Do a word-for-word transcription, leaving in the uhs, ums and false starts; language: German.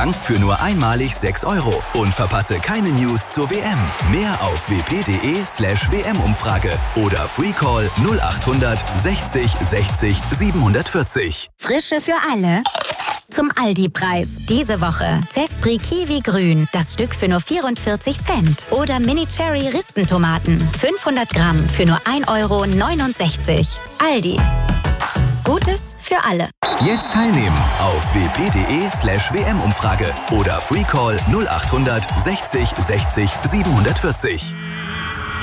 lang für nur einmalig sechs Euro. Und verpasse keine News zur W M. Mehr auf w p punkt d e slash w m umfrage oder Freecall null achthundert sechzig sechzig siebenhundertvierzig. Frische für alle. Zum Aldi-Preis. Diese Woche Zespri Kiwi Grün. Das Stück für nur vierundvierzig Cent. Oder Mini Cherry Rispentomaten. fünfhundert Gramm für nur ein Euro neunundsechzig. Aldi. Gutes für alle. Jetzt teilnehmen auf w p punkt d e slash w m umfrage oder Freecall null achthundert sechzig sechzig siebenhundertvierzig.